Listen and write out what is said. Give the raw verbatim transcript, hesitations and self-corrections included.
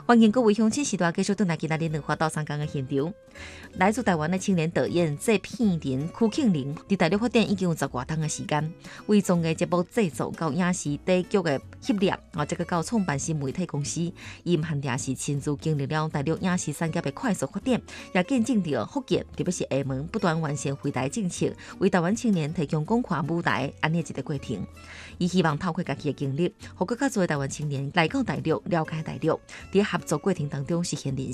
欢迎各位乡亲时代继续回来今仔日两花道三江的现场。来自台湾的青年导演谢片林、曲庆林，伫大陆发展已经有十外档的时间，为综艺节目制作到影视底局的翕摄，啊，这个到创办新媒体公司，伊毋限定是亲自经历了大陆影视产业的快速发展，也见证着福建特别是厦门不断完善回台政策，为台湾青年提供广阔舞台安尼一个过程。伊希望透过家己的经历，互更较多台湾青年来到大陆了解大陆，伫合作过程当中实现人